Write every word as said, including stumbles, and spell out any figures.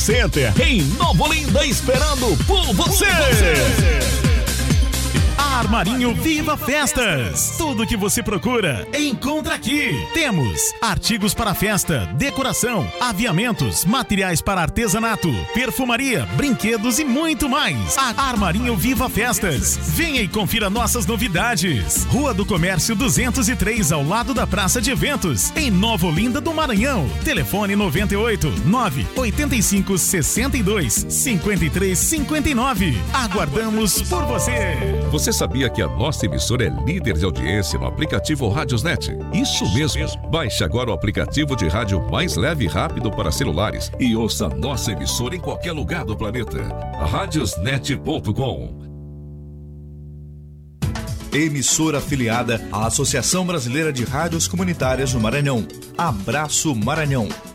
Center em Nova Olinda, esperando por você. Armarinho Viva Festas. Tudo que você procura, encontra aqui. Temos artigos para festa, decoração, aviamentos, materiais para artesanato, perfumaria, brinquedos e muito mais. A Armarinho Viva Festas. Venha e confira nossas novidades. Rua do Comércio duzentos e três, ao lado da Praça de Eventos, em Nova Olinda do Maranhão. Telefone noventa e oito, nove oitenta e cinco, sessenta e dois, cinquenta e três, cinquenta e nove. Aguardamos por você. Você sabia que a nossa emissora é líder de audiência no aplicativo Radiosnet? Isso mesmo. Baixe agora o aplicativo de rádio mais leve e rápido para celulares e ouça a nossa emissora em qualquer lugar do planeta. radiosnet ponto com. Emissora afiliada à Associação Brasileira de Rádios Comunitárias no Maranhão. Abraço Maranhão.